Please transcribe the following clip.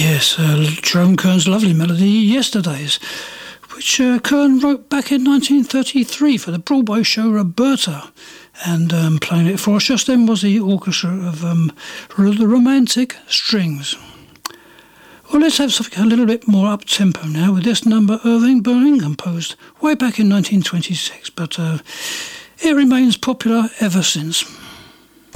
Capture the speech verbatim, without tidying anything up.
Yes, uh, Jerome Kern's lovely melody, Yesterdays, which uh, Kern wrote back in nineteen thirty-three for the Broadway show Roberta. And um, playing it for us just then was the orchestra of um, the Romantic Strings. Well, let's have something a little bit more up-tempo now with this number Irving Berlin composed way back in nineteen twenty-six, but uh, it remains popular ever since.